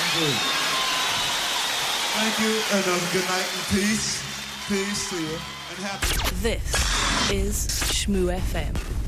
Thank you, and good night and peace. Peace to you, and happy. This is Shmoo FM.